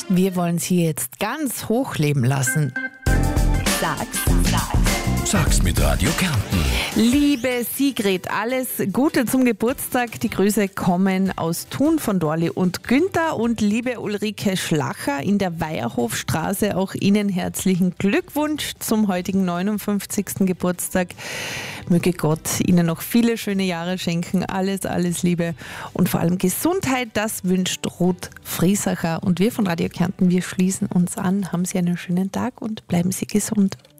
Wir wollen Sie jetzt ganz hochleben lassen. Sag's mit Radio Kärnten. Liebe Sigrid, alles Gute zum Geburtstag. Die Grüße kommen aus Thun von Dorli und Günther. Und liebe Ulrike Schlacher in der Weierhofstraße, auch Ihnen herzlichen Glückwunsch zum heutigen 59. Geburtstag. Möge Gott Ihnen noch viele schöne Jahre schenken. Alles, alles Liebe und vor allem Gesundheit. Das wünscht Ruth Friesacher. Und wir von Radio Kärnten, wir schließen uns an. Haben Sie einen schönen Tag und bleiben Sie gesund.